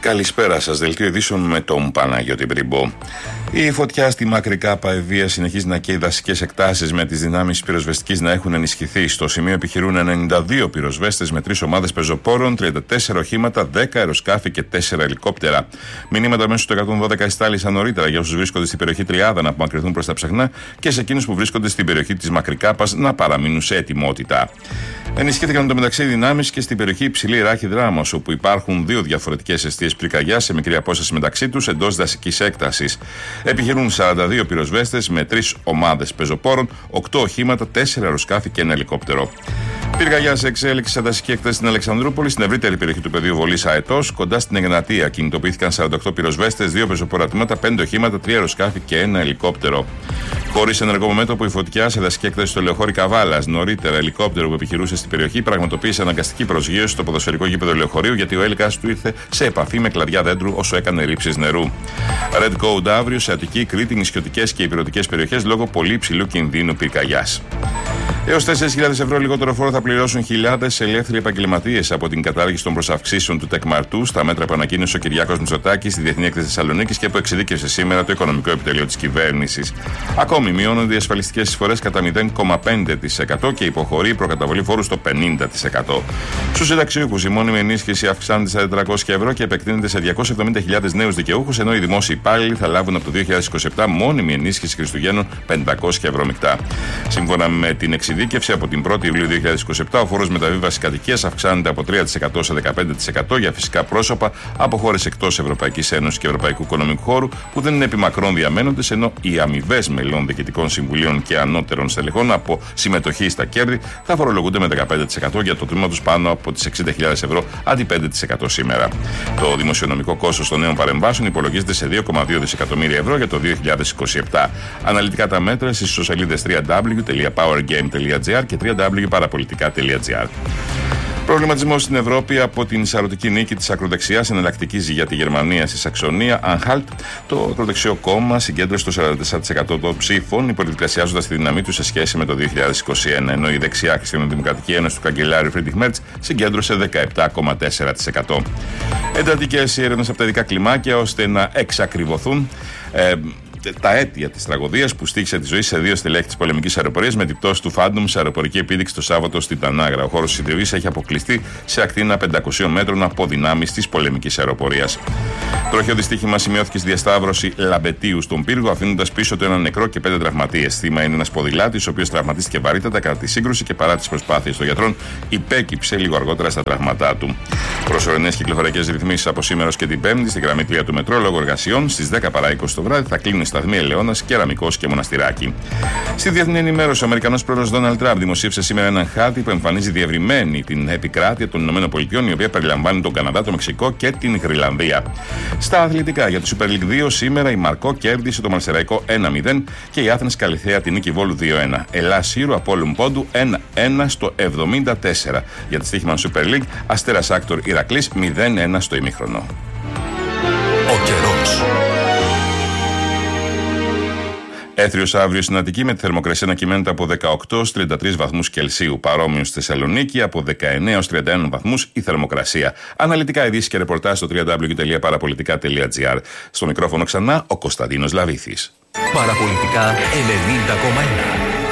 Καλησπέρα σας, δελτίο ειδήσεων με τον Παναγιώτη Μπριμπό. Η φωτιά στη Μακρικά Παεβία συνεχίζει να καίει δασικές εκτάσεις, με τις δυνάμεις πυροσβεστικής να έχουν ενισχυθεί. Στο σημείο επιχειρούν 92 πυροσβέστες με 3 ομάδες πεζοπόρων, 34 οχήματα, 10 αεροσκάφη και 4 ελικόπτερα. Μηνύματα μέσω του 112 εστάλησαν νωρίτερα για όσους βρίσκονται στην περιοχή Τριάδα να απομακρυνθούν προς τα Ψαχνά και σε εκείνους που βρίσκονται στην περιοχή της Μακρικάπας να παραμείνουν σε ετοιμότητα. Ενισχύθηκαν εντωμεταξύ οι δυνάμεις και στην περιοχή Υψηλή Ράχη Δράμος, όπου υπάρχουν 2 διαφορετικές εστίες πυρκαγιάς σε μικρή απόσταση μεταξύ τους εντός δασικής έκτασης. Επιχειρούν 42 πυροσβέστες με 3 ομάδες πεζοπόρων, 8 οχήματα, 4 αεροσκάφη και 1 ελικόπτερο. Πυρκαγιά σε εξέλιξη σε δασική έκταση στην Αλεξανδρούπολη, στην ευρύτερη περιοχή του πεδίου βολής Αετός, κοντά στην Εγνατία. Κινητοποιήθηκαν 48 πυροσβέστες, 2 πεζοπόρα τμήματα, 5 οχήματα, 3 αεροσκάφη και 1 ελικόπτερο. Χωρίς ενεργό μέτωπο, η φωτιά σε δασική έκταση στο Λεωχώρη Καβάλας. Νωρίτερα, ελικόπτερο που επιχειρούσε στην περιοχή πραγματοποίησε αναγκαστική προσγείωση στο ποδοσφαιρικό γήπεδο Λεωχωρίου, γιατί ο έλικας του ήρθε σε επαφή με κλαδιά δέντρου όσο έκανε ρήψεις νερού. Red Code αύριο σε Αττική, Κρήτη, νησιωτικές και ηπειρωτικές περιοχές λόγω πολύ υψηλού κινδύνου πυρκαγιάς. Έως 4.000 ευρώ λιγότερο φόρο θα πληρώσουν χιλιάδες ελεύθεροι επαγγελματίες από την κατάργηση των προσαυξήσεων του Τεκμαρτού, στα μέτρα που ανακοίνωσε ο Κυριάκος Μητσοτάκης στη Διεθνή Έκθεση Θεσσαλονίκης και που εξειδίκευσε σήμερα το Οικονομικό Επιτελείο της Κυβέρνησης. Ακόμη μειώνονται οι ασφαλιστικές εισφορές κατά 0,5% και υποχωρεί η προκαταβολή φόρου στο 50%. Στους συνταξιούχους η μόνιμη ενίσχυση αυξάνεται σε 400 ευρώ και επεκτείνεται σε 270.000 νέους δικαιούχους, ενώ οι δημόσιοι υπάλληλοι θα λάβουν από το 2027 μόνιμη ενίσχυση Χριστουγέννων 500 ευρώ μεικτά. Σύμφωνα με την εξειδίκευση, από την 1η Ιουλίου 2027 ο φόρος μεταβίβασης κατοικίας αυξάνεται από 3% σε 15% για φυσικά πρόσωπα από χώρες εκτός Ευρωπαϊκής Ένωσης και Ευρωπαϊκού Οικονομικού Χώρου που δεν είναι επιμακρών διαμένοντες, ενώ οι αμοιβές μελών διοικητικών συμβουλίων και ανώτερων στελεχών από συμμετοχή στα κέρδη θα φορολογούνται με 15% για το τμήμα τους πάνω από τις 60.000 ευρώ αντί 5% σήμερα. Το δημοσιονομικό κόστος των νέων παρεμβάσεων υπολογίζεται σε 2,2 δισεκατομμύρια ευρώ για το 2027. Αναλυτικά τα μέτρα στις ιστοσελίδες www.powergame.gr και www.parapolitica.gr. Προβληματισμός στην Ευρώπη από την σαρωτική νίκη της ακροδεξιάς εναλλακτικής για τη Γερμανία στη Σαξονία, Anhalt. Το ακροδεξιό κόμμα συγκέντρωσε το 44% των ψήφων, υπολοιπλασιάζοντας τη δύναμή του σε σχέση με το 2021, ενώ η δεξιά Χριστιανοδημοκρατική Ένωση του καγκελάριου Φρίντριχ Μέρτς συγκέντρωσε 17,4%. Εντατικές έρευνες από τα ειδικά κλιμάκια ώστε να εξακριβωθούν τα αίτια της τραγωδίας που στοίχησε τη ζωή σε 2 στελέχη της πολεμικής αεροπορίας με την πτώση του Phantom σε αεροπορική επίδειξη το Σάββατο στην Τανάγρα. Ο χώρος της συντριβής έχει αποκλειστεί σε ακτίνα 500 μέτρων από δυνάμεις της πολεμικής αεροπορίας. Τροχαίο δυστύχημα σημειώθηκε στη διασταύρωση Λαμπετίου στον Πύργο, αφήνοντας πίσω του έναν νεκρό και 5 τραυματίες. Θύμα είναι ένας ποδηλάτης, ο οποίος τραυματίστηκε βαρύτατα κατά τη σύγκρουση και παρά τις προσπάθειες των γιατρών, υπέκυψε λίγο αργότερα στα τραύματά του. Προσωρινές κυκλοφοριακές ρυθμίσεις από σήμερα και την Πέμπτη στη γραμμή 3 του μετρό λόγω εργασιών. Στις 10 παρά 20 το βράδυ θα κλείνουν σταθμοί Ελαιώνας, Κεραμικός και Μοναστηράκι. Στη διεθνή ενημέρωση, ο Αμερικανός πρόεδρος Ντόναλντ Τραμπ δημοσίευσε σήμερα έναν χάρτη που εμφανίζει διευρυμένη την επικράτεια των ΗΠΑ, η οποία περιλαμβάνει τον Καναδά, το Μεξικό και την Γροιλανδία. Στα αθλητικά, για το Super League 2, σήμερα η Μαρκό κέρδισε το Μαρσεραϊκό 1-0 και η Άθενας Καλιθέα την νίκη Βόλου 2-1. Ελλάς Σύρου Απόλλων Πόντου 1-1 στο 74. Για τη στοίχημα Super League, Αστέρας Άκτορ Ηρακλής 0-1 στο ημίχρονο. Ο καιρός. Έθριος αύριο στην Αττική με τη θερμοκρασία να κυμαίνεται από 18 ως 33 βαθμούς Κελσίου. Παρόμοιο στη Θεσσαλονίκη από 19 ως 31 βαθμούς η θερμοκρασία. Αναλυτικά ειδήσεις και ρεπορτάζ στο www.parapolitica.gr. Στο μικρόφωνο ξανά ο Κωνσταντίνος Λαβήθης. Παραπολιτικά 90,1.